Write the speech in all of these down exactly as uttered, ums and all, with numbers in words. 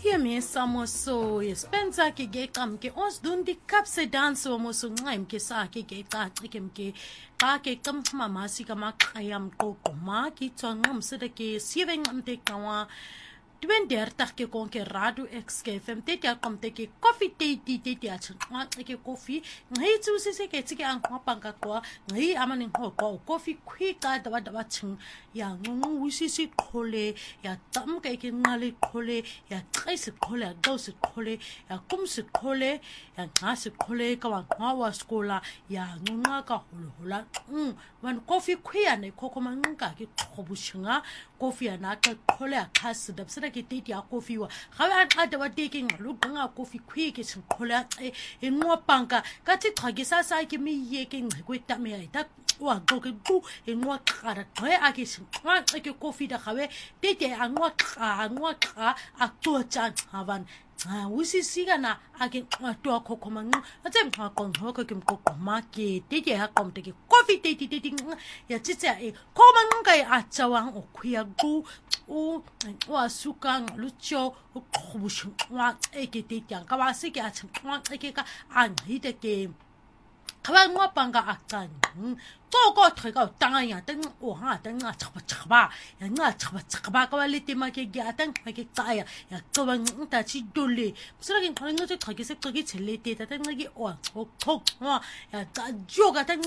Kie me samoso spenza ke ge kam ke ons doen die kapse dans o mo so ngaim ke sa ke ge ka kem ke ka ke kam mama si ka ma khayam ko ko ma ki tsongam se de ke sieveng am te kawa tweeëndertig ke kon ke radio X K F M te ya kom te ke coffee te te te ya tswa ke coffee ngai tsu se se ke tsike an kwa panga kwa ngai amane ko ko coffee kwi ka da da ching ya ngu wisi si khole ya tam ke ke ngale khole ya tsaise khole ya dos khole ya kum se khole ya nga se khole ka wa nga wa skola ya ngunga ka holo hola mm wan coffee kwi ya ne ko ko manga ke khobushinga coffee ya na ka khole ya khas da ke tete ya coffee wa ga ba qata wa taking lo nga coffee quick ke khola e nwa panka ka tsi qhagisa sa ke mi ye ke ngqweta me ya ita wa go ke bu e nwa qara qe a ke nwa ke coffee da gawe tete a nwa qa nwa qa a to tsa havan ah usisiga na ake to khokoma atse mkha kon hoko ke mkoko make tete ha komte ke coffee tete tete ya tsitsa e khoma ngai a tsawang o khya gu o wa suka lucho o khobushu wa eke tete ka ba se ke a tswa eke ka a ngite ke kaba ngwa panga aktan to ko thega tanga tang o ha tanga chaba chaba ya nga chaba chaba ka le tema ke ga tang ke tsaya ya to bang ta chi dole sura ke khang ngo thagi se to ke chele te ta tang gi o thok wa ya ta joga tang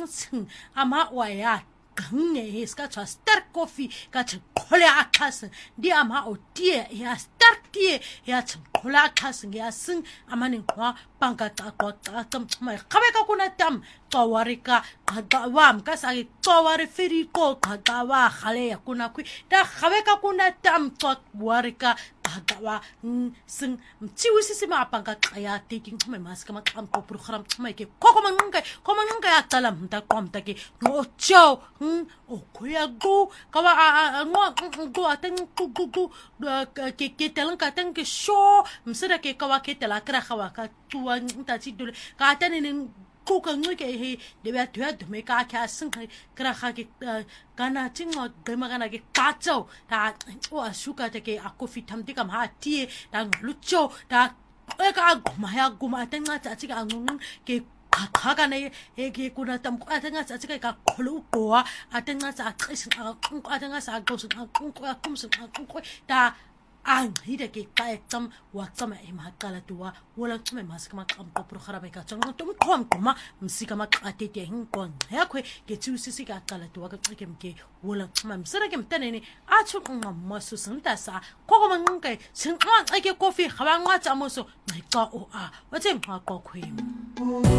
ama wa ya gange heska cha stark coffee ka cha khole akhas di ama o tie ya stark tie ya cha khole akhas ya sing amane kwa panga ta ko ta tam mai khabe ka kuna tam tawarika ga wam ka sa tawari feri ko ga wa khale ya kuna ku da khabe ka kuna tam to warika ga wa sing mtsiwisi sima panga ya taking me maska ma kam ko program mai ke ko ko manga ko manga ya tala mta kom ta ke no chao o kuya go ka wa ngo go ateng ku ku ku ke ke telan ka teng ke show msira ke ka wa ke tela kra khawa ka tuwa nta chi dole ka tane ne ku ka ngo ke he de ba thwa de me ka kha sing kra kha ke kana chingo de magana ke ka chau ta wa shuka te ke akofi thamti kam ha ti da lucho da ka guma ya guma teng nga cha chi ka ngung ke kaka ne e ke kuna tam ko atanga sa tsika ka kholu ko atanga sa qis atanga sa go sa ku kum sa ku ta ang hide ke ka ektam wa tsama e ma kala tuwa wala tsama mas kama kam ko pro kharabe ka chang tum khom kuma msika ma ate te hin kon ya khwe ke tsu sisi ka kala tuwa ka kem ke wala tsama msara kem tane ne a chu ngam masu santa sa ko ko man ngai sin a ke coffee khawa ngwa tsamo so ngai ka o a wa tse ma ko khwe